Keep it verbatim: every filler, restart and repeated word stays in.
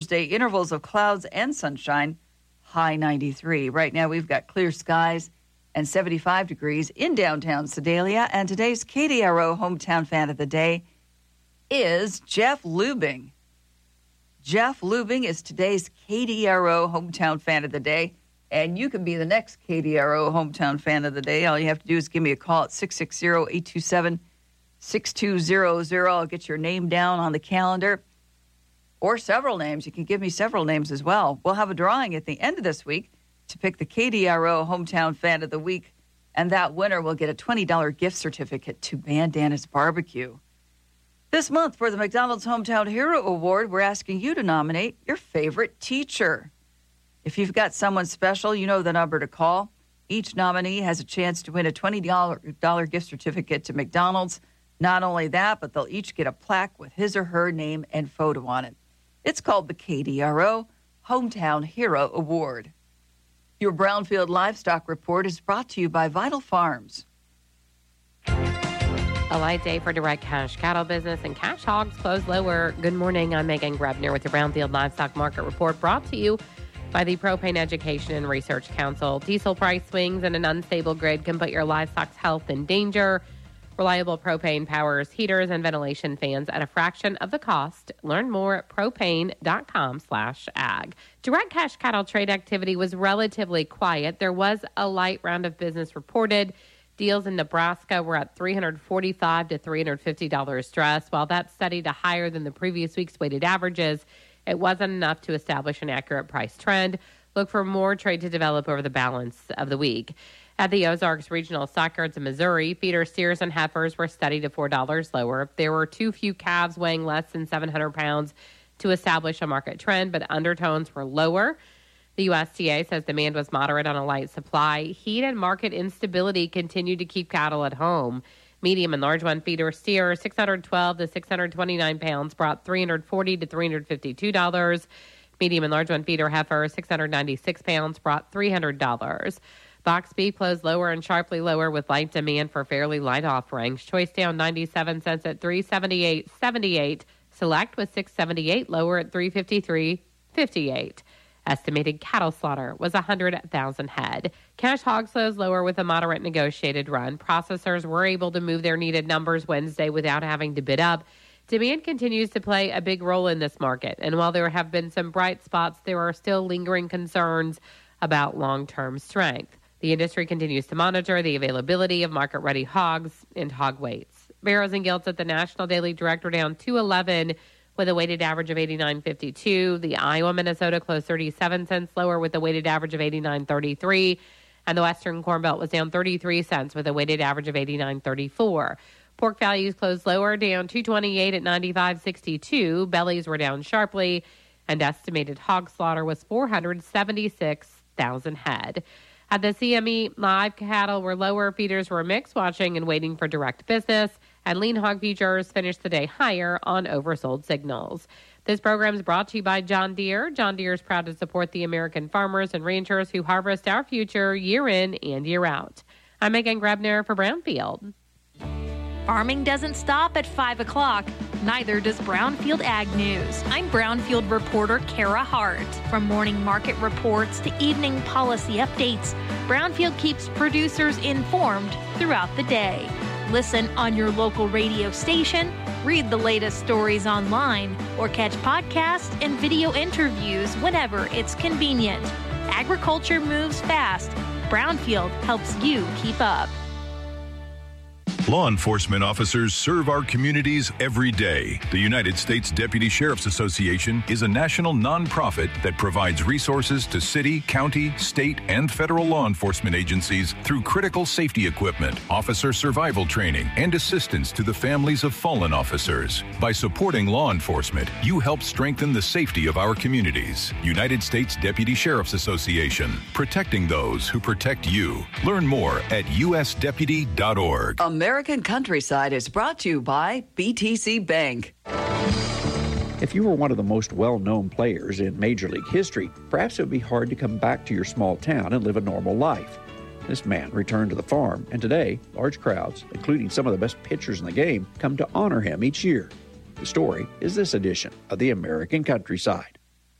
Thursday, intervals of clouds and sunshine, high ninety-three. Right now we've got clear skies and seventy-five degrees in downtown Sedalia. And today's K D R O Hometown Fan of the Day is Jeff Lubing. Jeff Lubing is today's K D R O Hometown Fan of the Day. And you can be the next K D R O Hometown Fan of the Day. All you have to do is give me a call at six six zero, eight two seven, six two zero zero. I'll get your name down on the calendar. Or several names. You can give me several names as well. We'll have a drawing at the end of this week to pick the K D R O Hometown Fan of the Week. And that winner will get a twenty dollars gift certificate to Bandana's Barbecue. This month for the McDonald's Hometown Hero Award, we're asking you to nominate your favorite teacher. If you've got someone special, you know the number to call. Each nominee has a chance to win a twenty dollars gift certificate to McDonald's. Not only that, but they'll each get a plaque with his or her name and photo on it. It's called the K D R O Hometown Hero Award. Your Brownfield Livestock Report is brought to you by Vital Farms. A light day for direct cash cattle business and cash hogs close lower. Good morning. I'm Megan Grebner with the Brownfield Livestock Market Report brought to you by the Propane Education and Research Council. Diesel price swings and an unstable grid can put your livestock's health in danger. Reliable propane powers heaters and ventilation fans at a fraction of the cost. Learn more at propane.com slash ag. Direct cash cattle trade activity was relatively quiet. There was a light round of business reported. Deals in Nebraska were at three hundred forty-five to three hundred fifty dollars stress. While that's steady to higher than the previous week's weighted averages, it wasn't enough to establish an accurate price trend. Look for more trade to develop over the balance of the week. At the Ozarks Regional Stockyards in Missouri, feeder steers and heifers were steady to four dollars lower. There were too few calves weighing less than seven hundred pounds to establish a market trend, but undertones were lower. The U S D A says demand was moderate on a light supply. Heat and market instability continued to keep cattle at home. Medium and large one feeder steer, six hundred twelve to six hundred twenty-nine pounds, brought three hundred forty to three hundred fifty-two dollars. Medium and large one feeder heifer, six hundred ninety-six pounds, brought three hundred dollars. Box beef closed lower and sharply lower with light demand for fairly light offerings. Choice down ninety-seven cents at three seventy-eight seventy-eight. Select was six seventy-eight lower at three fifty-three fifty-eight. Estimated cattle slaughter was one hundred thousand head. Cash hogs closed lower with a moderate negotiated run. Processors were able to move their needed numbers Wednesday without having to bid up. Demand continues to play a big role in this market, and while there have been some bright spots, there are still lingering concerns about long-term strength. The industry continues to monitor the availability of market-ready hogs and hog weights. Barrows and Gilts at the National Daily Direct are down two eleven with a weighted average of eighty-nine fifty-two. The Iowa Minnesota closed thirty-seven cents lower with a weighted average of eighty-nine thirty-three. And the Western Corn Belt was down thirty-three cents with a weighted average of eighty-nine thirty-four. Pork values closed lower, down two twenty-eight at ninety-five sixty-two. Bellies were down sharply, and estimated hog slaughter was four hundred seventy-six thousand head. At the C M E, live cattle were lower, feeders were mixed, watching and waiting for direct business, and lean hog futures finished the day higher on oversold signals. This program is brought to you by John Deere. John Deere is proud to support the American farmers and ranchers who harvest our future year in and year out. I'm Megan Grebner for Brownfield. Farming doesn't stop at five o'clock. Neither does Brownfield Ag News. I'm Brownfield reporter Kara Hart. From morning market reports to evening policy updates, Brownfield keeps producers informed throughout the day. Listen on your local radio station, read the latest stories online, or catch podcasts and video interviews whenever it's convenient. Agriculture moves fast. Brownfield helps you keep up. Law enforcement officers serve our communities every day. The United States Deputy Sheriff's Association is a national nonprofit that provides resources to city, county, state, and federal law enforcement agencies through critical safety equipment, officer survival training, and assistance to the families of fallen officers. By supporting law enforcement, you help strengthen the safety of our communities. United States Deputy Sheriff's Association, protecting those who protect you. Learn more at u s deputy dot org. American Countryside is brought to you by B T C Bank. If you were one of the most well-known players in Major League history, perhaps it would be hard to come back to your small town and live a normal life. This man returned to the farm, and today, large crowds, including some of the best pitchers in the game, come to honor him each year. The story is this edition of the American Countryside.